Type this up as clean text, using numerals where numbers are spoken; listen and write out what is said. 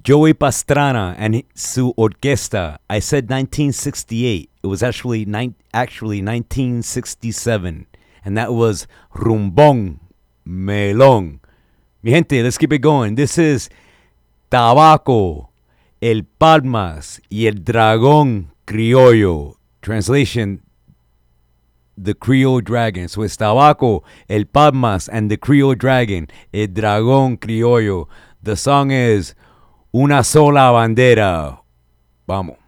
Joey Pastrana and su orquesta. I said 1968. It was actually 1967. And that was Rumbón Melón. Mi gente, let's keep it going. This is Tabaco, El Palmas y El Dragón Criollo. Translation, the Creole Dragon. So it's Tabaco, El Palmas, and the Creole Dragon, El Dragón Criollo. The song is Una Sola Bandera. Vamos.